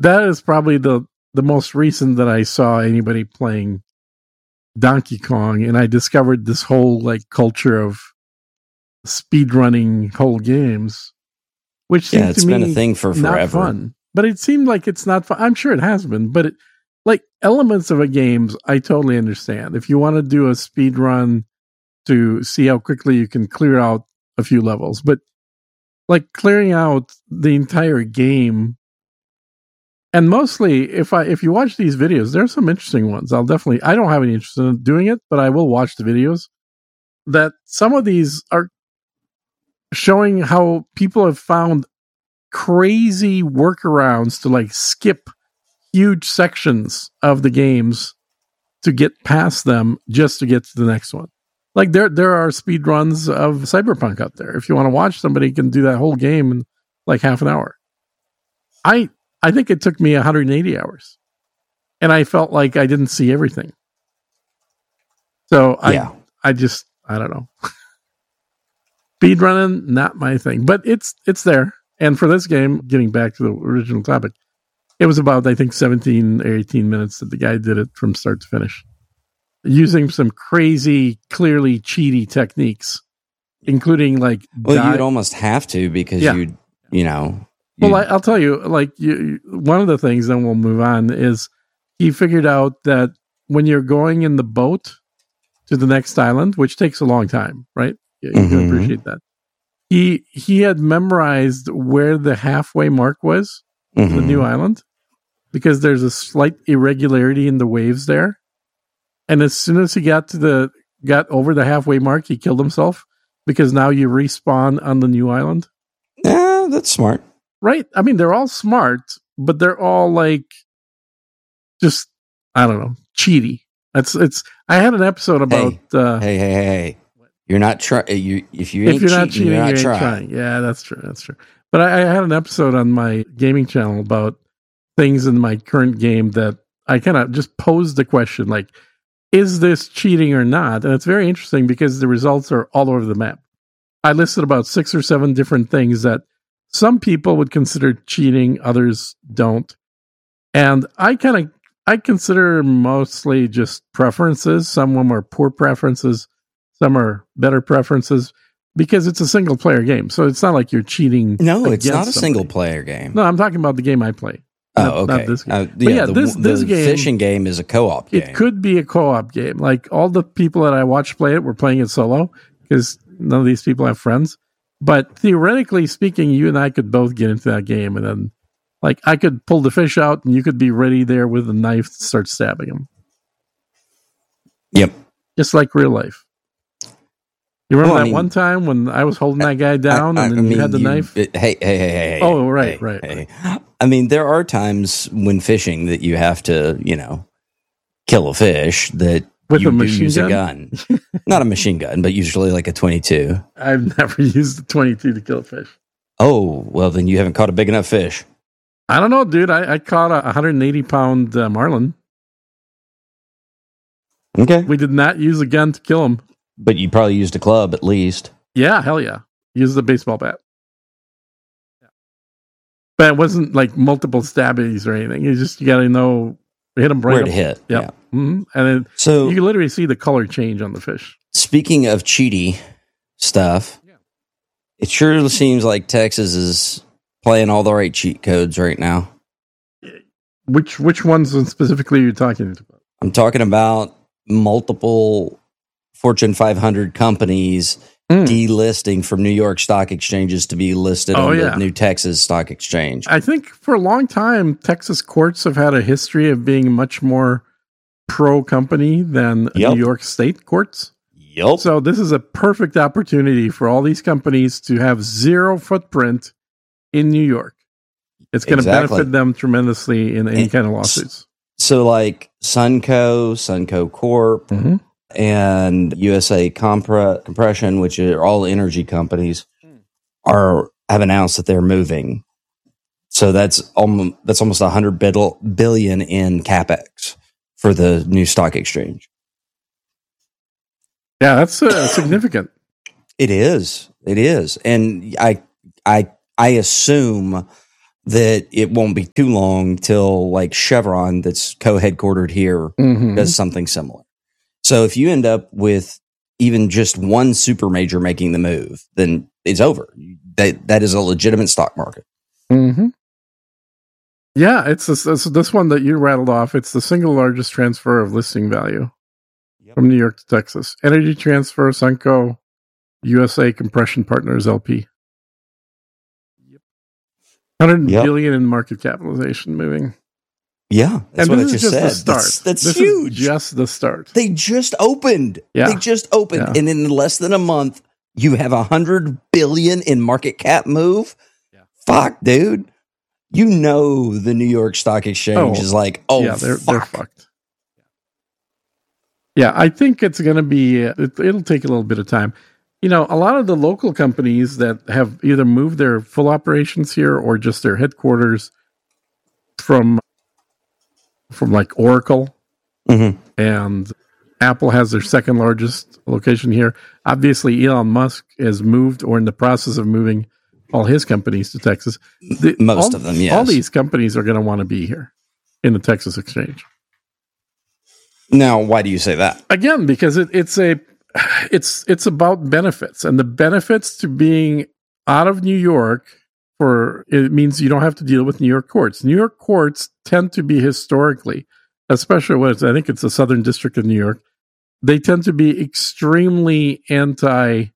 that is probably the most recent that I saw anybody playing Donkey Kong, and I discovered this whole like culture of speedrunning whole games, which seemed it's to me been a thing for forever. Not fun. But it seemed like it's not fun. I'm sure it has been, but like elements of a games, I totally understand. If you want to do a speed run to see how quickly you can clear out a few levels, but like clearing out the entire game. And mostly, if you watch these videos, there are some interesting ones. I don't have any interest in doing it, but I will watch the videos. That some of these are showing how people have found crazy workarounds to like skip huge sections of the games to get past them just to get to the next one. Like there are speed runs of Cyberpunk out there. If you want to watch, somebody can do that whole game in like half an hour. I think it took me 180 hours, and I felt like I didn't see everything. So I don't know. Speedrunning, not my thing, but it's there. And for this game, getting back to the original topic, it was about, I think, 17 or 18 minutes that the guy did it from start to finish, using some crazy, clearly cheaty techniques, including like. Well, you'd almost have to because you know. Well, I'll tell you, like, one of the things, then we'll move on, is he figured out that when you're going in the boat to the next island, which takes a long time, right? You can appreciate that. He had memorized where the halfway mark was, the new island, because there's a slight irregularity in the waves there. And as soon as he got over the halfway mark, he killed himself because now you respawn on the new island. Yeah, that's smart. Right? I mean, they're all smart, but they're all like, just, I don't know, cheaty. I had an episode about. Hey. You're not trying. If you're not cheating, you're not trying. Yeah, that's true. But I had an episode on my gaming channel about things in my current game that I kind of just posed the question, like, is this cheating or not? And it's very interesting because the results are all over the map. I listed about 6 or 7 different things that some people would consider cheating, others don't. And I consider mostly just preferences. Some of them are poor preferences. Some are better preferences because it's a single player game. So it's not like you're cheating. No, it's not a single player game. No, I'm talking about the game I play. Okay. Not this game. This game, fishing game is a co-op game. It could be a co-op game. Like all the people that I watched play it were playing it solo because none of these people have friends. But theoretically speaking, you and I could both get into that game, and then, like, I could pull the fish out, and you could be ready there with a knife to start stabbing him. Yep, just like real life. You remember one time when I was holding that guy down, and then you had the knife? Hey. Oh, right. I mean, there are times when fishing that you have to, kill a fish that. With you a machine use gun? a gun. Not a machine gun, but usually like a 22. I've never used a 22 to kill a fish. Oh, well, then you haven't caught a big enough fish. I don't know, dude. I caught a 180-pound marlin. Okay. We did not use a gun to kill him. But you probably used a club at least. Yeah, hell yeah. Used the baseball bat. Yeah. But it wasn't like multiple stabbies or anything. You got to know, hit him right where to hit. Yep. Yeah. Mm-hmm. And then you can literally see the color change on the fish. Speaking of cheaty stuff, it sure seems like Texas is playing all the right cheat codes right now. Which ones specifically are you talking about? I'm talking about multiple Fortune 500 companies delisting from New York stock exchanges to be listed on the new Texas stock exchange. I think for a long time, Texas courts have had a history of being much more pro-company than New York state courts. Yep. So this is a perfect opportunity for all these companies to have zero footprint in New York. It's going to benefit them tremendously in any kind of lawsuits. So like Sunco Corp, and USA Compression, which are all energy companies, have announced that they're moving. So that's almost $100 billion in capex for the new stock exchange. Yeah, that's significant. It is, and I assume that it won't be too long till like Chevron, that's co-headquartered here, does something similar. So if you end up with even just one super major making the move, then it's over. That is a legitimate stock market. Mm-hmm. Yeah, it's this one that you rattled off. It's the single largest transfer of listing value from New York to Texas. Energy Transfer, Sunco, USA Compression Partners LP. 100 billion in market capitalization moving. Yeah, that's and what I just said. The start. That's this huge. Is just the start. They just opened. Yeah. They just opened, and in less than a month, you have 100 billion in market cap move. Yeah. Fuck, dude. You know the New York Stock Exchange is like, they're fucked. Yeah, I think it's going to be. It'll take a little bit of time. You know, a lot of the local companies that have either moved their full operations here or just their headquarters from like Oracle, and Apple has their second largest location here. Obviously, Elon Musk has moved or in the process of moving all his companies to Texas. Most of them, yes. All these companies are going to want to be here in the Texas Exchange. Now, why do you say that? Again, because it's about benefits, and the benefits to being out of New York it means you don't have to deal with New York courts. New York courts tend to be historically, especially I think it's the Southern District of New York, they tend to be extremely anti.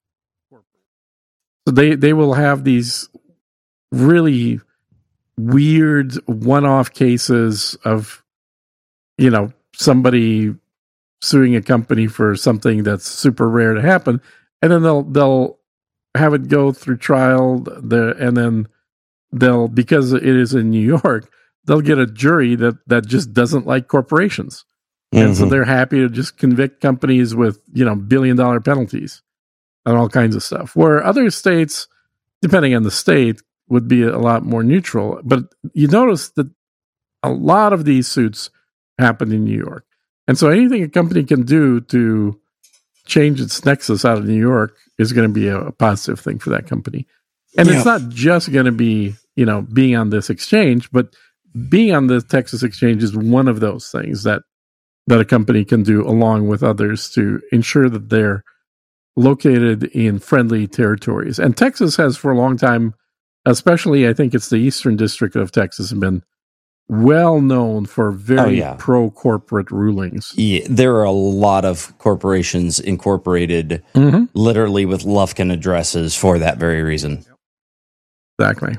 So they will have these really weird one-off cases of, you know, somebody suing a company for something that's super rare to happen, and then they'll have it go through trial and then because it is in New York, they'll get a jury that just doesn't like corporations. And so they're happy to just convict companies with, you know, $1 billion penalties and all kinds of stuff. Where other states, depending on the state, would be a lot more neutral. But you notice that a lot of these suits happen in New York. And so anything a company can do to change its nexus out of New York is going to be a positive thing for that company. And it's not just going to be, you know, being on this exchange, but being on the Texas Exchange is one of those things that a company can do along with others to ensure that they're located in friendly territories. And Texas has for a long time, especially I think it's the Eastern District of Texas, have been well known for very pro-corporate rulings. Yeah, there are a lot of corporations incorporated literally with Lufkin addresses for that very reason. Exactly.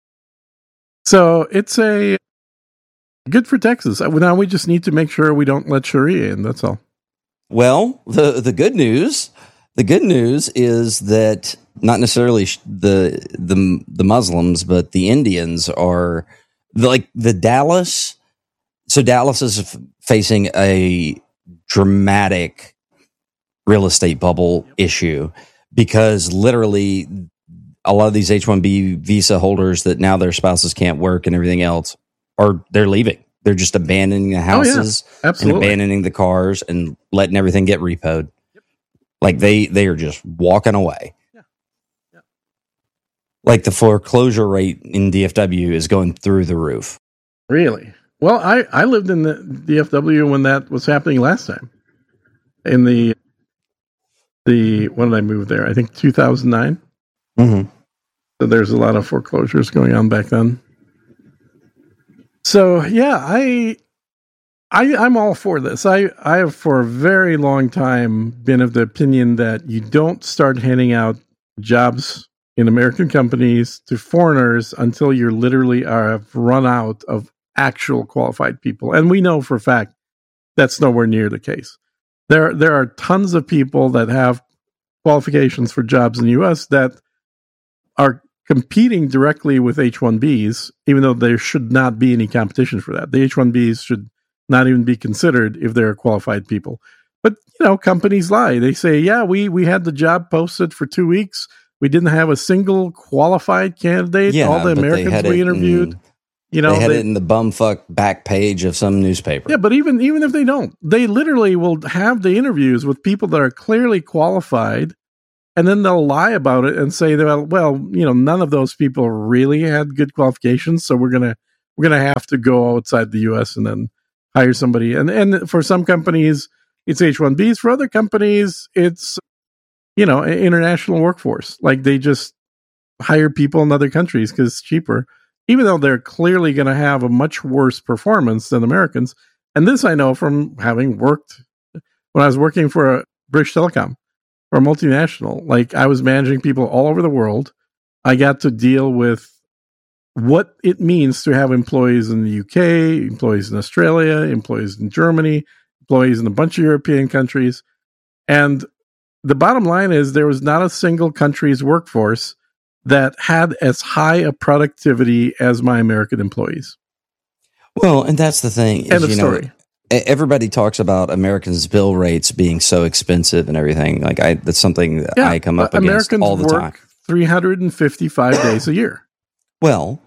So it's good for Texas. Now we just need to make sure we don't let Sharia in. That's all. Well, the good news is that not necessarily the Muslims, but the Indians are like the Dallas. So Dallas is facing a dramatic real estate bubble issue because literally a lot of these H-1B visa holders that now their spouses can't work and everything else they're leaving. They're just abandoning the houses and abandoning the cars and letting everything get repoed. Yep. Like they are just walking away. Yeah. Yeah. Like the foreclosure rate in DFW is going through the roof. Really? Well, I lived in the DFW when that was happening last time. In the when did I move there? I think 2009. So there's a lot of foreclosures going on back then. So yeah, I'm all for this. I have for a very long time been of the opinion that you don't start handing out jobs in American companies to foreigners until you literally have run out of actual qualified people. And we know for a fact that's nowhere near the case. There are tons of people that have qualifications for jobs in the U.S. that are competing directly with H-1Bs, even though there should not be any competition for that. The H-1Bs should not even be considered if they're qualified people. But, you know, companies lie. They say, yeah, we had the job posted for 2 weeks. We didn't have a single qualified candidate. Yeah, all the Americans we interviewed. You know, they had it in the bumfuck back page of some newspaper. Yeah, but even if they don't, they literally will have the interviews with people that are clearly qualified and then they'll lie about it and say that, well, none of those people really had good qualifications, so we're gonna have to go outside the U.S. and then hire somebody. And for some companies, it's H-1Bs. For other companies, it's an international workforce. Like they just hire people in other countries because it's cheaper, even though they're clearly going to have a much worse performance than Americans. And this I know from having worked when I was working for a British Telecom or a multinational. Like I was managing people all over the world. I got to deal with what it means to have employees in the UK, employees in Australia, employees in Germany, employees in a bunch of European countries. And the bottom line is there was not a single country's workforce that had as high a productivity as my American employees. Well, and that's the thing. End of story. Everybody talks about Americans' bill rates being so expensive and everything. Like that's something that I come up against all the time. Americans work 355 days a year. Well,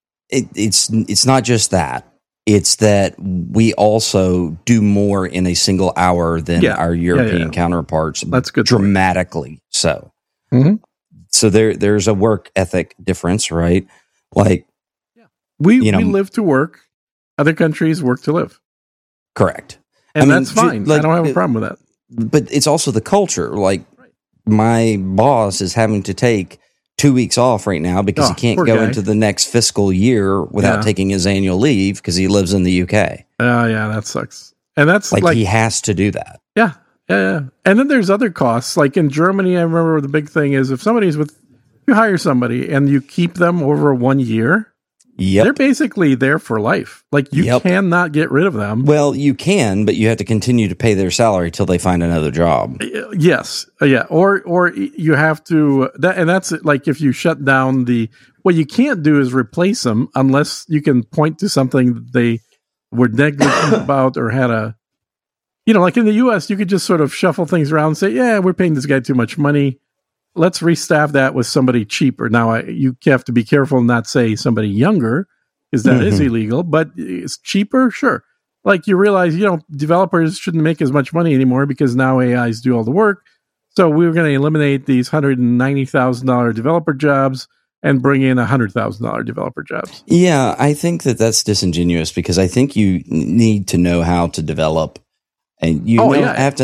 it's not just that. It's that we also do more in a single hour than our European counterparts. That's good. Dramatically so. Mm-hmm. So there's a work ethic difference, right? Like we live to work. Other countries work to live. Correct. And that's fine. I don't have a problem with that. But it's also the culture. Like my boss is having to take 2 weeks off right now because he can't go into the next fiscal year without taking his annual leave because he lives in the UK. Oh, yeah, that sucks. And that's like he has to do that. Yeah. And then there's other costs. Like in Germany, I remember the big thing is if you hire somebody and you keep them over 1 year, they're basically there for life. Like you cannot get rid of them. Well, you can, but you have to continue to pay their salary till they find another job. Yes. Yeah. Or you have to, and that's like if you shut down what you can't do is replace them unless you can point to something that they were negligent about or had like in the US, you could just sort of shuffle things around and say, yeah, we're paying this guy too much money. Let's restaff that with somebody cheaper. Now, you have to be careful and not say somebody younger, because that is illegal, but it's cheaper, sure. Like you realize, developers shouldn't make as much money anymore because now AIs do all the work. So we were going to eliminate these $190,000 developer jobs and bring in $100,000 developer jobs. Yeah, I think that's disingenuous because I think you need to know how to develop. And you have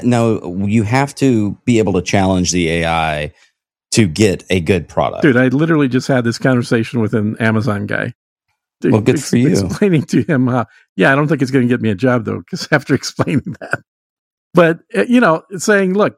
to be able to challenge the AI to get a good product. Dude, I literally just had this conversation with an Amazon guy. Well, good for you. Explaining to him, I don't think it's going to get me a job, though, because after explaining that. But, saying, look,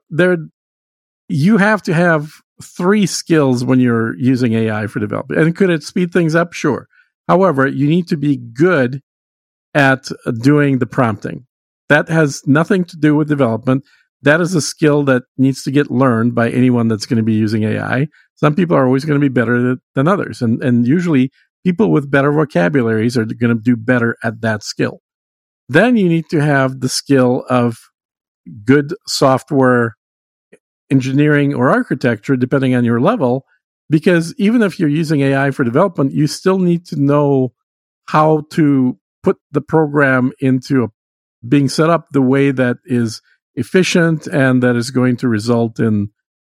you have to have 3 skills when you're using AI for development. And could it speed things up? Sure. However, you need to be good at doing the prompting. That has nothing to do with development. That is a skill that needs to get learned by anyone that's going to be using AI. Some people are always going to be better than others. And usually people with better vocabularies are going to do better at that skill. Then you need to have the skill of good software engineering or architecture, depending on your level, because even if you're using AI for development, you still need to know how to put the program into being set up the way that is efficient and that is going to result in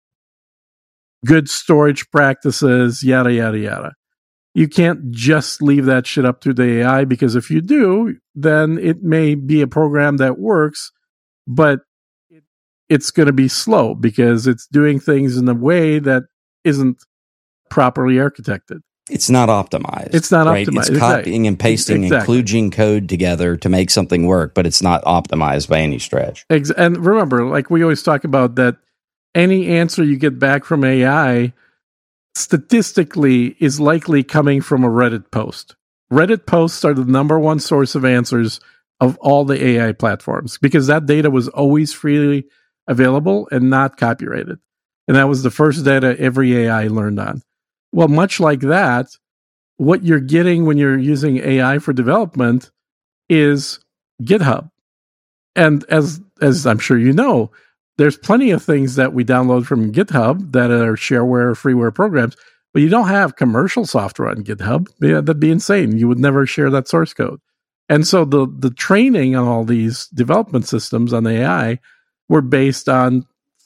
good storage practices, yada, yada, yada. You can't just leave that shit up to the AI, because if you do, then it may be a program that works, but it's going to be slow because it's doing things in a way that isn't properly architected. It's not optimized. It's not right? optimized. It's copying and pasting and kludging code together to make something work, but it's not optimized by any stretch. And remember, like we always talk about, that any answer you get back from AI statistically is likely coming from a Reddit post. Reddit posts are the number one source of answers of all the AI platforms because that data was always freely available and not copyrighted. And that was the first data every AI learned on. Well, much like that, what you're getting when you're using AI for development is GitHub. And as I'm sure you know, there's plenty of things that we download from GitHub that are shareware or freeware programs, but you don't have commercial software on GitHub. Yeah, that'd be insane. You would never share that source code. And so the training on all these development systems on AI were based on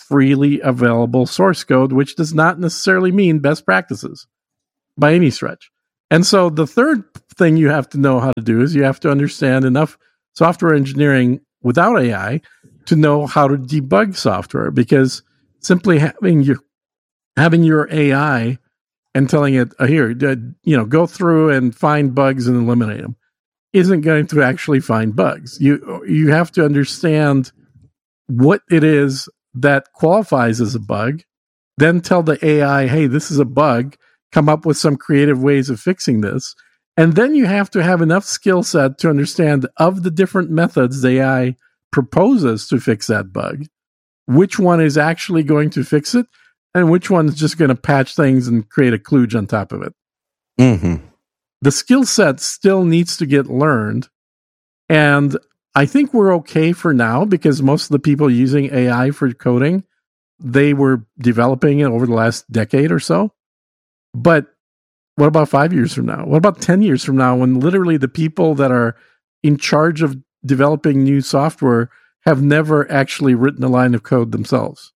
freely available source code, which does not necessarily mean best practices by any stretch. And so the third thing you have to know how to do is you have to understand enough software engineering without AI to know how to debug software, because simply having your AI and telling it, here, go through and find bugs and eliminate them, isn't going to actually find bugs. You have to understand what it is that qualifies as a bug, then tell the AI, hey, this is a bug, come up with some creative ways of fixing this. And then you have to have enough skill set to understand, of the different methods the AI proposes to fix that bug, which one is actually going to fix it and which one is just going to patch things and create a kludge on top of it. Mm-hmm. The skill set still needs to get learned. And I think we're okay for now, because most of the people using AI for coding, they were developing it over the last decade or so. But what about 5 years from now? What about 10 years from now, when literally the people that are in charge of developing new software have never actually written a line of code themselves?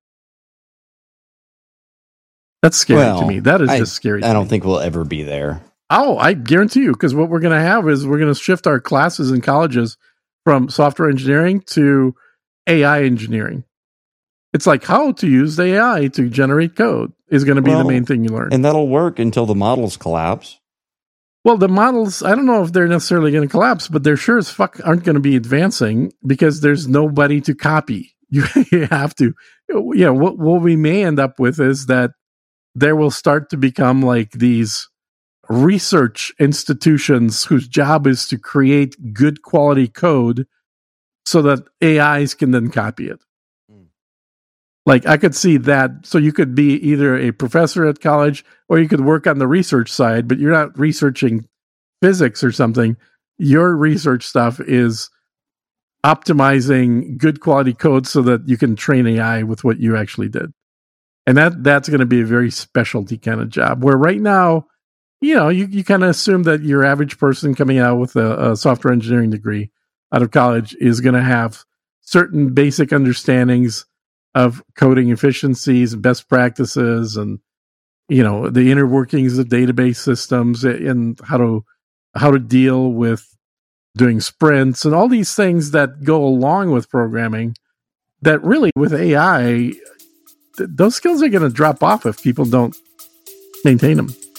That's scary to me. That is just scary. I don't think we'll ever be there. Oh, I guarantee you, because what we're going to have is we're going to shift our classes in colleges from software engineering to AI engineering. It's like how to use the AI to generate code is going to be the main thing you learn. And that'll work until the models collapse. Well, the models, I don't know if they're necessarily going to collapse, but they're sure as fuck aren't going to be advancing, because there's nobody to copy. You have to, what we may end up with is that there will start to become like these research institutions whose job is to create good quality code so that AIs can then copy it. Like, I could see that. So you could be either a professor at college or you could work on the research side, but you're not researching physics or something. Your research stuff is optimizing good quality code so that you can train AI with what you actually did. And that's going to be a very specialty kind of job, where right now, you kind of assume that your average person coming out with a software engineering degree out of college is going to have certain basic understandings of coding efficiencies and best practices, and the inner workings of database systems, and how to deal with doing sprints and all these things that go along with programming, that really with AI, those skills are going to drop off if people don't maintain them.